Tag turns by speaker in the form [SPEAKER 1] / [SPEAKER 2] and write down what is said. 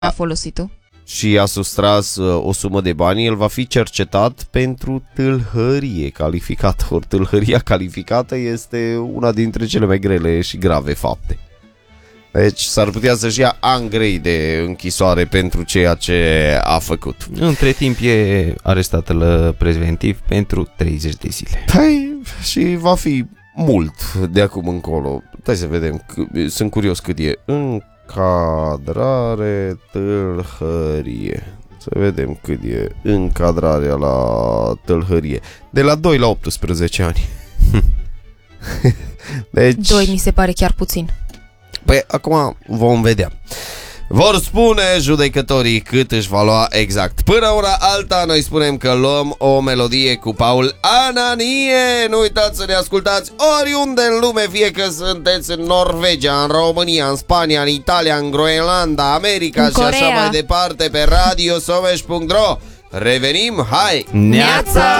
[SPEAKER 1] a folosit-o
[SPEAKER 2] și a sustras o sumă de bani, el va fi cercetat pentru tâlhărie calificată. Ori tâlhăria calificată este una dintre cele mai grele și grave fapte. Deci s-ar putea să-și ia ani grei de închisoare pentru ceea ce a făcut.
[SPEAKER 3] Între timp e arestat la preventiv pentru 30 de zile.
[SPEAKER 2] Păi, și va fi mult de acum încolo. Hai să vedem, sunt curios cât e. Încadrare, tâlhărie. Să vedem cât e încadrarea la tâlhărie. De la 2 la 18 ani. Deci...
[SPEAKER 1] 2 mi se pare chiar puțin.
[SPEAKER 2] Păi acum vom vedea. Vor spune judecătorii cât își va lua exact. Până una alta, noi spunem că luăm o melodie cu Paul Ananie. Nu uitați să ne ascultați oriunde în lume, fie că sunteți în Norvegia, în România, în Spania, în Italia, în Groenlanda, America și așa mai departe, pe radiosomeș.ro. Revenim, hai!
[SPEAKER 3] Neața!